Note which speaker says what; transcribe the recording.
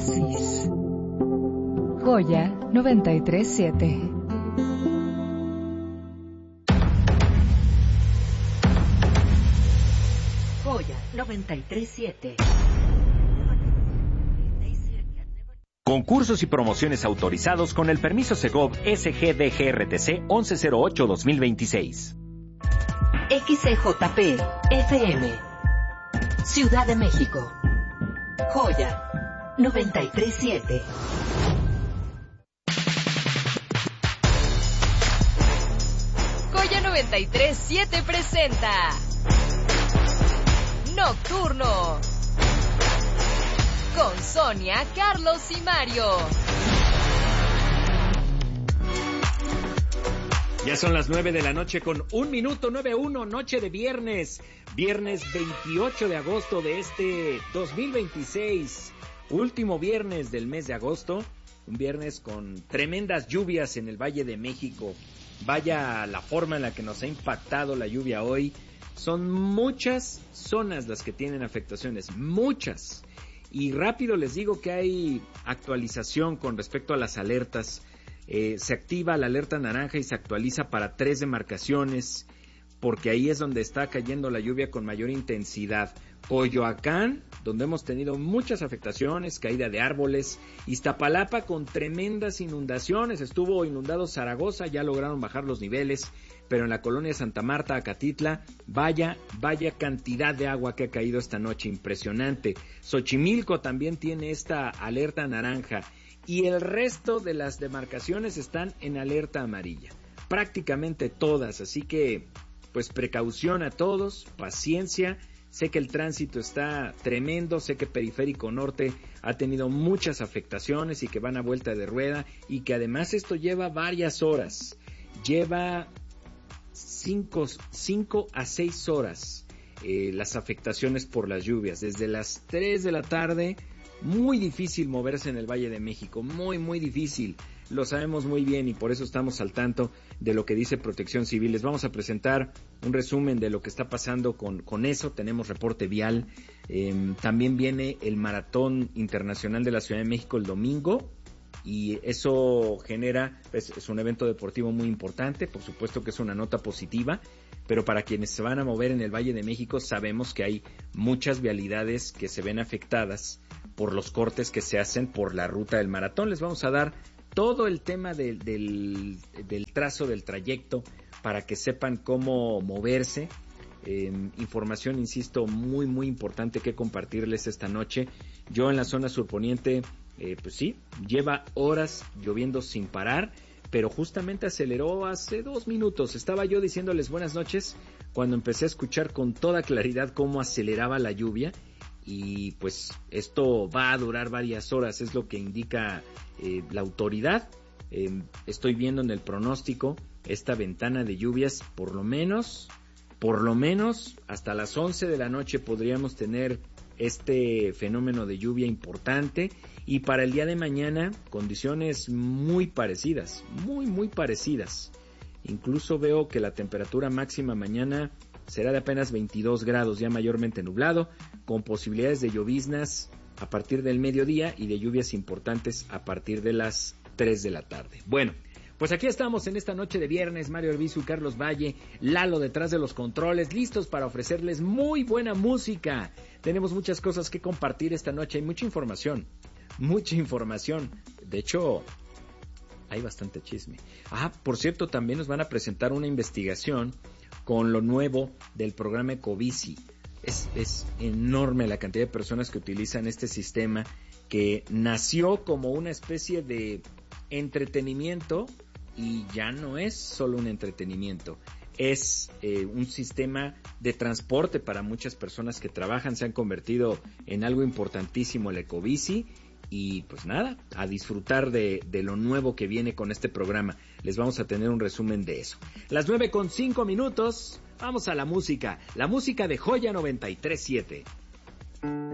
Speaker 1: dosis. Joya 93.7. Joya 93.7.
Speaker 2: Concursos y promociones autorizados con el permiso Segov SGDGRTC 1108-2026.
Speaker 1: XCJP FM, Ciudad de México. Joya 93.7. Joya 93.7 presenta Nocturno con Sonia, Carlos y Mario.
Speaker 2: Ya son las 9 de la noche con 1 minuto, 9:1, noche de viernes 28 de agosto de este 2026, último viernes del mes de agosto, un viernes con tremendas lluvias en el Valle de México. Vaya la forma en la que nos ha impactado la lluvia hoy. Son muchas zonas las que tienen afectaciones, muchas. Y rápido les digo que hay actualización con respecto a las alertas. Se activa la alerta naranja y se actualiza para 3 demarcaciones, porque ahí es donde está cayendo la lluvia con mayor intensidad. Coyoacán, donde hemos tenido muchas afectaciones, caída de árboles. Iztapalapa con tremendas inundaciones, estuvo inundado Zaragoza, ya lograron bajar los niveles, pero en la colonia Santa Marta, Acatitla, vaya cantidad de agua que ha caído esta noche, impresionante. Xochimilco también tiene esta alerta naranja. Y el resto de las demarcaciones están en alerta amarilla, prácticamente todas, así que pues precaución a todos, paciencia. Sé que el tránsito está tremendo, sé que Periférico Norte ha tenido muchas afectaciones y que van a vuelta de rueda, y que además esto lleva varias horas, lleva 5 a 6 horas las afectaciones por las lluvias, desde las 3 de la tarde. Muy difícil moverse en el Valle de México, muy difícil, lo sabemos muy bien y por eso estamos al tanto de lo que dice Protección Civil. Les vamos a presentar un resumen de lo que está pasando con eso. Tenemos reporte vial, también viene el Maratón Internacional de la Ciudad de México el domingo, y eso genera, pues, es un evento deportivo muy importante, por supuesto que es una nota positiva, pero para quienes se van a mover en el Valle de México sabemos que hay muchas vialidades que se ven afectadas por los cortes que se hacen por la ruta del maratón. Les vamos a dar todo el tema del trazo del trayecto para que sepan cómo moverse. Información, insisto, muy importante que compartirles esta noche. Yo en la zona surponiente, pues sí, lleva horas lloviendo sin parar, pero justamente aceleró hace 2 minutos. Estaba yo diciéndoles buenas noches cuando empecé a escuchar con toda claridad cómo aceleraba la lluvia, y pues esto va a durar varias horas, es lo que indica la autoridad. Estoy viendo en el pronóstico esta ventana de lluvias, por lo menos hasta las 11 de la noche podríamos tener este fenómeno de lluvia importante, y para el día de mañana condiciones muy parecidas, muy parecidas. Incluso veo que la temperatura máxima mañana será de apenas 22 grados, ya mayormente nublado, con posibilidades de lloviznas a partir del mediodía y de lluvias importantes a partir de las 3 de la tarde. Bueno, pues aquí estamos en esta noche de viernes, Mario Arbizu, Carlos Valle, Lalo detrás de los controles, listos para ofrecerles muy buena música. Tenemos muchas cosas que compartir esta noche, hay mucha información. De hecho, hay bastante chisme. Por cierto, también nos van a presentar una investigación con lo nuevo del programa Ecobici. Es enorme la cantidad de personas que utilizan este sistema, que nació como una especie de entretenimiento y ya no es solo un entretenimiento. Es un sistema de transporte para muchas personas que trabajan, se han convertido en algo importantísimo el Ecobici. Y pues nada, a disfrutar de lo nuevo que viene con este programa. Les vamos a tener un resumen de eso. Las 9:05, vamos a la música de Joya 93.7.